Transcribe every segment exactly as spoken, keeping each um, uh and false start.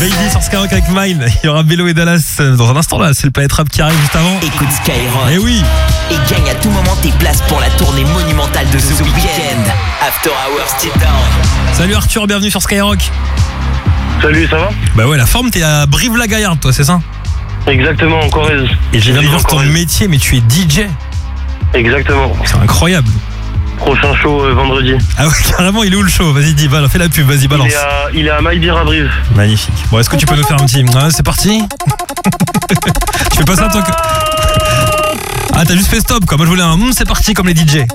Baby sur Skyrock avec Mine. Il y aura Bello et Dallas dans un instant là. C'est le Planet Rap qui arrive juste avant. Écoute Skyrock. Eh oui. Et gagne à tout moment tes places pour la tournée monumentale de The Weeknd. After Hours Deep Down. Salut Arthur, bienvenue sur Skyrock. Salut, ça va? Bah ouais, la forme, t'es à Brive-la-Gaillarde, toi, c'est ça? Exactement, en Corrèze. Et j'ai viens de voir ton Corrèze. métier, mais tu es D J. Exactement. C'est incroyable. Prochain show euh, vendredi. Ah ouais, carrément, il est où le show? Vas-y, dis, va, fais la pub, vas-y, balance. Il est à, il est à Maillebir à Brive. Magnifique. Bon, est-ce que tu peux nous faire un petit... Ah, c'est parti. Tu fais pas ça, toi que... Ah, t'as juste fait stop, quoi. Moi, je voulais un... Hum, c'est parti, comme les D J.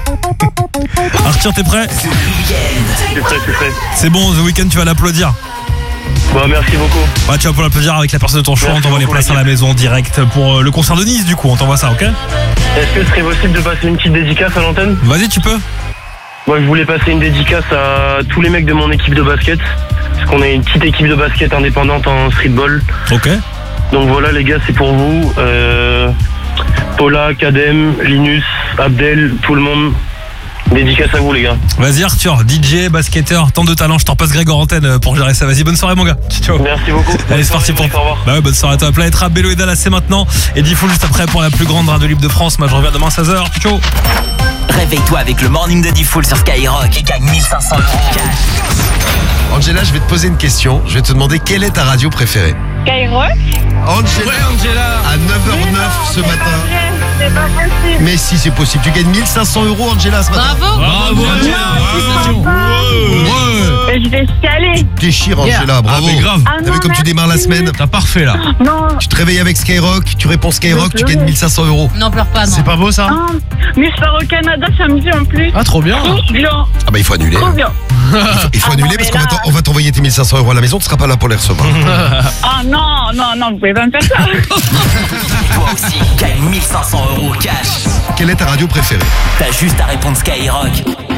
Arthur, t'es prêt? The Weeknd. Je suis prêt, je suis prêt. C'est bon, The Weeknd, tu vas l'applaudir. Bah, merci beaucoup. Ouais, tu vas pouvoir l'applaudir avec la personne de ton choix. Merci On t'envoie les beaucoup, places à la maison direct pour euh, le concert de Nice, du coup. On t'envoie ça, ok? Est-ce que ce serait possible de passer une petite dédicace à l'antenne? Vas-y, tu peux. Moi, je voulais passer une dédicace à tous les mecs de mon équipe de basket. Parce qu'on est une petite équipe de basket indépendante en streetball. Ok. Donc voilà, les gars, c'est pour vous. Euh, Paula, Kadem, Linus, Abdel, tout le monde. Dédicace à vous, les gars. Vas-y, Arthur, D J, basketteur, tant de talent. Je t'en passe Greg en antenne pour gérer ça. Vas-y, bonne soirée, mon gars. Ciao. Merci beaucoup. Allez, c'est parti pour. Au revoir. Bah ouais, bonne soirée à toi. Planet Rap, Bello et Dallas, c'est maintenant. Et Diffoul juste après pour la plus grande radio libre de France. Moi, je reviens demain à seize heures. Ciao. Réveille-toi avec le morning de Diffoul sur Skyrock et gagne mille cinq cents euros cash. Angela, je vais te poser une question. Je vais te demander quelle est ta radio préférée. Skyrock? Angela, Angela. à neuf heures neuf ce matin. C'est pas possible. Mais si, c'est possible. Tu gagnes mille cinq cents euros, Angela, ce matin. Bravo. Bravo, Angela. Bravo. Je vais scaler. Déchire, Angela, bravo. Ah, mais grave. Ah T'as vu non, comme tu démarres la merci. semaine? T'as parfait là. Non. Tu te réveilles avec Skyrock, tu réponds Skyrock, tu gagnes mille cinq cents euros. Non, pleure pas, non. C'est pas beau ça? Ah, mais je pars au Canada samedi en plus. Ah, trop bien. Trop bien. Ah bah il faut annuler. Trop bien. Il faut Ah annuler non, parce mais qu'on va là- t'en- on va t'envoyer tes mille cinq cents euros à la maison, tu seras pas là pour les recevoir. Ah non, non, non, vous pouvez pas me faire ça. Toi aussi, gagne mille cinq cents euros cash. Quelle est ta radio préférée? T'as juste à répondre Skyrock.